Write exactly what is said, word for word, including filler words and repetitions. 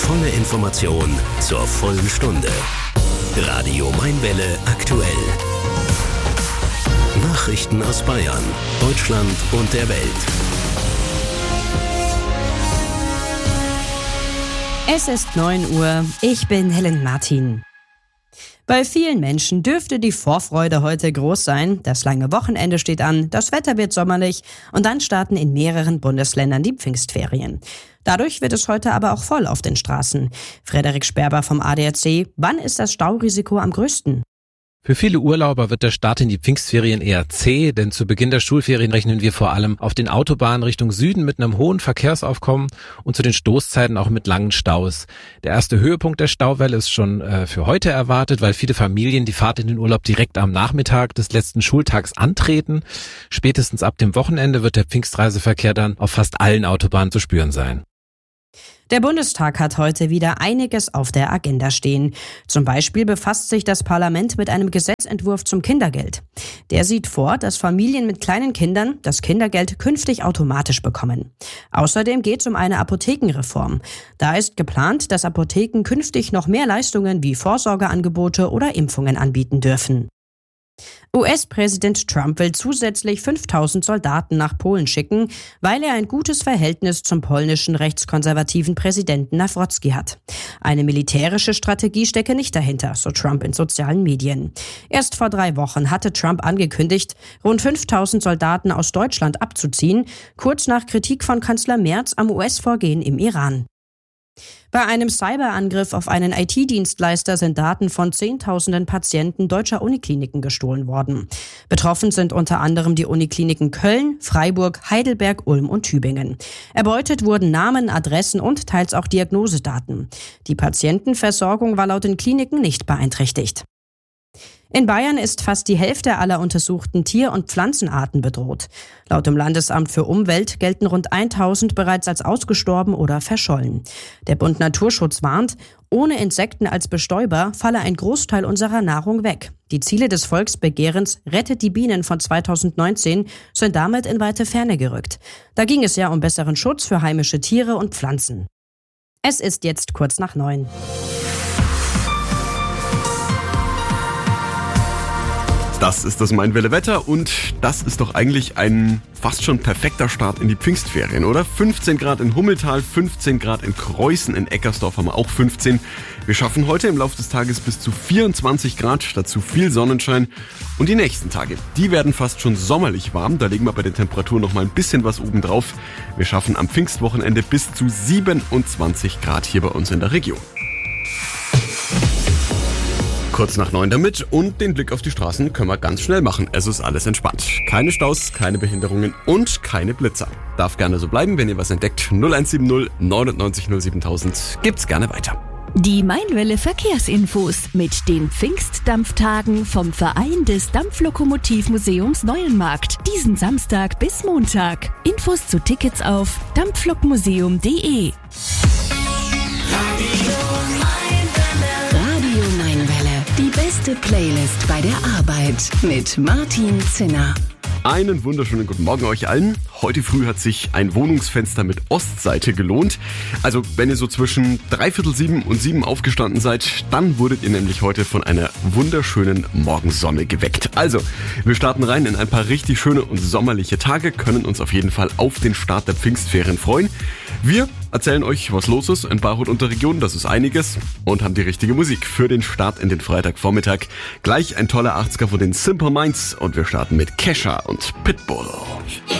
volle Information zur vollen Stunde. Radio Mainwelle aktuell. Nachrichten aus Bayern, Deutschland und der Welt. Es ist neun Uhr, ich bin Helen Martin. Bei vielen Menschen dürfte die Vorfreude heute groß sein. Das lange Wochenende steht an, das Wetter wird sommerlich und dann starten in mehreren Bundesländern die Pfingstferien. Dadurch wird es heute aber auch voll auf den Straßen. Frederik Sperber vom A D A C, wann ist das Staurisiko am größten? Für viele Urlauber wird der Start in die Pfingstferien eher zäh, denn zu Beginn der Schulferien rechnen wir vor allem auf den Autobahnen Richtung Süden mit einem hohen Verkehrsaufkommen und zu den Stoßzeiten auch mit langen Staus. Der erste Höhepunkt der Stauwelle ist schon äh, für heute erwartet, weil viele Familien die Fahrt in den Urlaub direkt am Nachmittag des letzten Schultags antreten. Spätestens ab dem Wochenende wird der Pfingstreiseverkehr dann auf fast allen Autobahnen zu spüren sein. Der Bundestag hat heute wieder einiges auf der Agenda stehen. Zum Beispiel befasst sich das Parlament mit einem Gesetzentwurf zum Kindergeld. Der sieht vor, dass Familien mit kleinen Kindern das Kindergeld künftig automatisch bekommen. Außerdem geht es um eine Apothekenreform. Da ist geplant, dass Apotheken künftig noch mehr Leistungen wie Vorsorgeangebote oder Impfungen anbieten dürfen. U S-Präsident Trump will zusätzlich fünftausend Soldaten nach Polen schicken, weil er ein gutes Verhältnis zum polnischen rechtskonservativen Präsidenten Nawrocki hat. Eine militärische Strategie stecke nicht dahinter, so Trump in sozialen Medien. Erst vor drei Wochen hatte Trump angekündigt, rund fünftausend Soldaten aus Deutschland abzuziehen, kurz nach Kritik von Kanzler Merz am U S-Vorgehen im Iran. Bei einem Cyberangriff auf einen I T-Dienstleister sind Daten von Zehntausenden Patienten deutscher Unikliniken gestohlen worden. Betroffen sind unter anderem die Unikliniken Köln, Freiburg, Heidelberg, Ulm und Tübingen. Erbeutet wurden Namen, Adressen und teils auch Diagnosedaten. Die Patientenversorgung war laut den Kliniken nicht beeinträchtigt. In Bayern ist fast die Hälfte aller untersuchten Tier- und Pflanzenarten bedroht. Laut dem Landesamt für Umwelt gelten rund tausend bereits als ausgestorben oder verschollen. Der Bund Naturschutz warnt, ohne Insekten als Bestäuber falle ein Großteil unserer Nahrung weg. Die Ziele des Volksbegehrens Rettet die Bienen von zweitausendneunzehn sind damit in weite Ferne gerückt. Da ging es ja um besseren Schutz für heimische Tiere und Pflanzen. Es ist jetzt kurz nach neun. Das ist das Mainwelle Wetter und das ist doch eigentlich ein fast schon perfekter Start in die Pfingstferien, oder? fünfzehn Grad in Hummeltal, fünfzehn Grad in Kreußen, in Eckersdorf haben wir auch fünfzehn. Wir schaffen heute im Laufe des Tages bis zu vierundzwanzig Grad, dazu viel Sonnenschein. Und die nächsten Tage, die werden fast schon sommerlich warm. Da legen wir bei den Temperaturen noch mal ein bisschen was oben drauf. Wir schaffen am Pfingstwochenende bis zu siebenundzwanzig Grad hier bei uns in der Region. Kurz nach neun damit und den Blick auf die Straßen können wir ganz schnell machen. Es ist alles entspannt. Keine Staus, keine Behinderungen und keine Blitzer. Darf gerne so bleiben, wenn ihr was entdeckt. null eins sieben null neun neun null siebentausend gibt's gerne weiter. Die Mainwelle Verkehrsinfos mit den Pfingstdampftagen vom Verein des Dampflokomotivmuseums Neuenmarkt. Diesen Samstag bis Montag. Infos zu Tickets auf dampflokmuseum punkt de. Die beste Playlist bei der Arbeit mit Martin Zinner. Einen wunderschönen guten Morgen euch allen. Heute früh hat sich ein Wohnungsfenster mit Ostseite gelohnt. Also wenn ihr so zwischen dreiviertel sieben und sieben aufgestanden seid, dann wurdet ihr nämlich heute von einer wunderschönen Morgensonne geweckt. Also, wir starten rein in ein paar richtig schöne und sommerliche Tage, können uns auf jeden Fall auf den Start der Pfingstferien freuen. Wir erzählen euch, was los ist in Bayreuth und der Region, das ist einiges, und haben die richtige Musik für den Start in den Freitagvormittag. Gleich ein toller achtziger von den Simple Minds und wir starten mit Kesha und Pitbull.